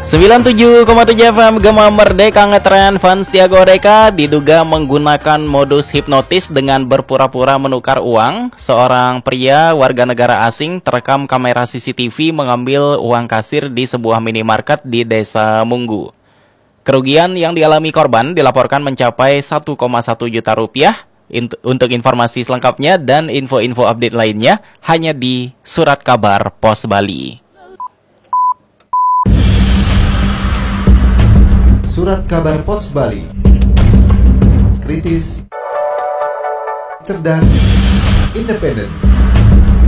97,7 FM Gema Merdeka ngetren fans Tiago Deka diduga menggunakan modus hipnotis dengan berpura-pura menukar uang. Seorang pria warga negara asing terekam kamera CCTV mengambil uang kasir di sebuah minimarket di Desa Munggu. Kerugian yang dialami korban dilaporkan mencapai 1,1 juta rupiah. Untuk informasi selengkapnya dan info-info update lainnya hanya di Surat Kabar Pos Bali. Surat Kabar Pos Bali. Kritis, cerdas, independen.